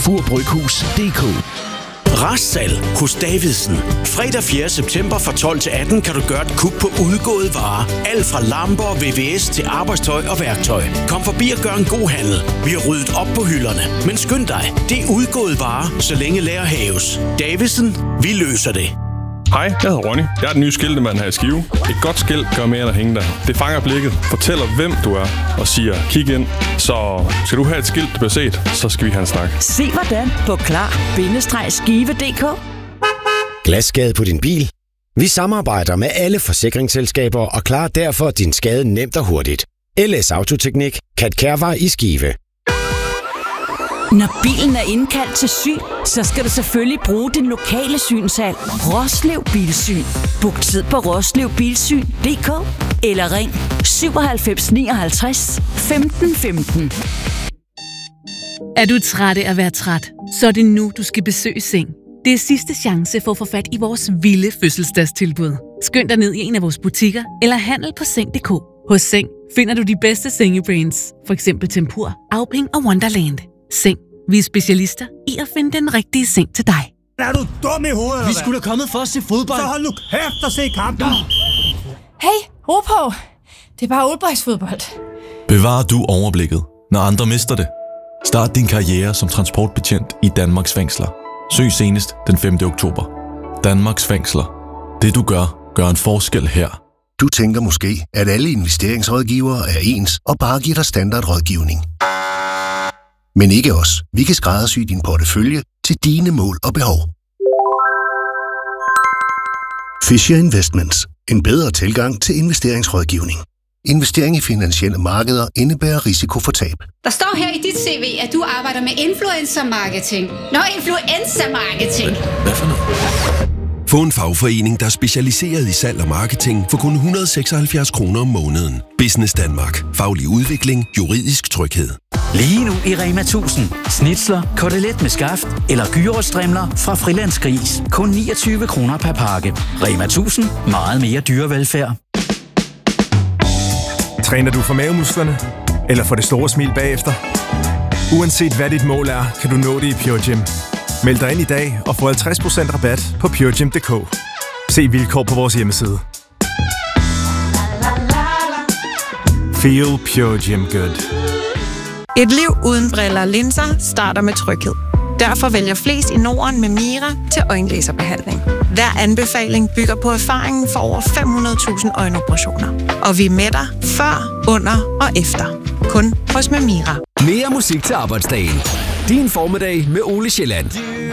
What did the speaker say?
Furbryghus.dk. Restsalg hos Davidsen. Fredag 4. september fra 12 til 18 kan du gøre et kub på udgåede varer. Alt fra lamper og VVS til arbejdstøj og værktøj. Kom forbi og gør en god handel. Vi har ryddet op på hylderne. Men skynd dig, det er udgåede varer, så længe lager haves. Davidsen, vi løser det. Hej, jeg hedder Ronny. Jeg er den nye skiltemand her i Skive. Et godt skilt gør mere end at hænge der. Det fanger blikket, fortæller hvem du er og siger, kig ind. Så skal du have et skilt, du bliver set, så skal vi have en snak. Se hvordan på klar-skive.dk. Glasskade på din bil? Vi samarbejder med alle forsikringsselskaber og klarer derfor din skade nemt og hurtigt. LS Autoteknik, Kat Kærvej i Skive. Når bilen er indkaldt til syn, så skal du selvfølgelig bruge den lokale synshal. Roslev Bilsyn. Book tid på roslevbilsyn.dk eller ring 97 59 15 15. Er du træt af at være træt? Så er det nu, du skal besøge Seng. Det er sidste chance for at få fat i vores vilde fødselsdagstilbud. Skynd dig ned i en af vores butikker eller handle på Seng.dk. Hos Seng finder du de bedste sengebrands, for eksempel Tempur, Auping og Wonderland. Seng. Vi er specialister i at finde den rigtige seng til dig. Er du dum i hovedet? Vi skulle da kommet for at se fodbold. Så hold nu kæft og se kampen. Hey, ro på. Det er bare oldboysfodbold. Bevarer du overblikket, når andre mister det? Start din karriere som transportbetjent i Danmarks fængsler. Søg senest den 5. oktober. Danmarks fængsler. Det du gør en forskel her. Du tænker måske, at alle investeringsrådgivere er ens og bare giver dig standardrådgivning. Men ikke os. Vi kan skræddersy din portefølje til dine mål og behov. Fisher Investments. En bedre tilgang til investeringsrådgivning. Investering i finansielle markeder indebærer risiko for tab. Der står her i dit CV, at du arbejder med influencer marketing. Influencer marketing. Hvad for noget? Få en fagforening, der er specialiseret i salg og marketing for kun 176 kroner om måneden. Business Danmark. Faglig udvikling. Juridisk tryghed. Lige nu i Rema 1000. Snitsler, kotelet med skaft eller gyros-strimler fra Frilandsgris. Kun 29 kroner per pakke. Rema 1000. Meget mere dyrevelfærd. Træner du for mavemusklerne? Eller for det store smil bagefter? Uanset hvad dit mål er, kan du nå det i Pure Gym. Meld dig ind i dag og få 50% rabat på puregym.dk. Se vilkår på vores hjemmeside. Feel Pure Gym good. Et liv uden briller og linser starter med tryghed. Derfor vælger flest i Norden med Mira til øjenlaserbehandling. Hver anbefaling bygger på erfaringen for over 500.000 øjenoperationer. Og vi er med dig før, under og efter. Kun hos Mira. Mere musik til arbejdsdagen. Din formiddag med Ole Sjælland.